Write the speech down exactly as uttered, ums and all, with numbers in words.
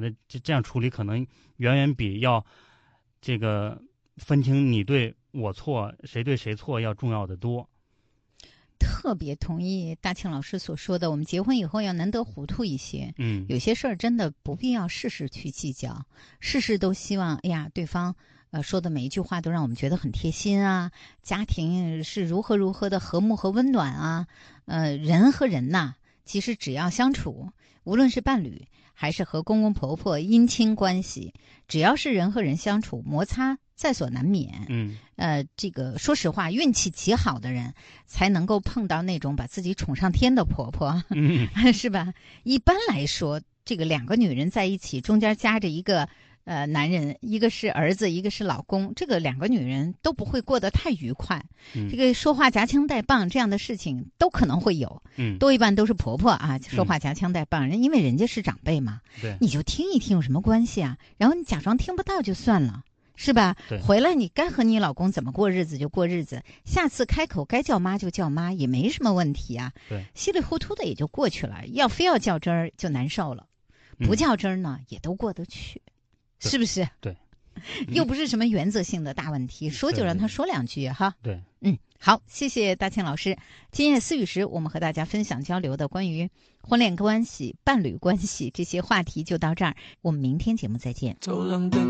得这这样处理可能远远比要这个分清你对我错谁对谁错要重要的多。 特别同意大庆老师所说的，我们结婚以后要难得糊涂一些。 嗯， 有些事儿真的不必要事事去计较，事事都希望哎呀对方呃说的每一句话都让我们觉得很贴心啊，家庭是如何如何的和睦和温暖啊。呃，人和人呐，其实只要相处，无论是伴侣还是和公公婆婆姻亲关系，只要是人和人相处，摩擦在所难免。 嗯， 呃，这个说实话，运气极好的人才能够碰到那种把自己宠上天的婆婆， 嗯， 是吧？一般来说，这个两个女人在一起，中间夹着一个呃男人，一个是儿子，一个是老公，这个两个女人都不会过得太愉快。 嗯， 这个说话夹枪带棒这样的事情都可能会有。 嗯， 多一半都是婆婆啊，说话夹枪带棒，人、嗯、因为人家是长辈嘛， 对， 你就听一听有什么关系啊？然后你假装听不到就算了。是吧？回来你该和你老公怎么过日子就过日子，下次开口该叫妈就叫妈，也没什么问题啊。 对， 稀里糊涂的也就过去了。要非要较真儿就难受了，不较真儿呢、嗯、也都过得去，是不是？ 对， 又不是什么原则性的大问题，说就让他说两句哈。 对， 嗯，好，谢谢大庆老师。今夜思雨时，我们和大家分享交流的关于婚恋关系、伴侣关系这些话题就到这儿，我们明天节目再见。走廊灯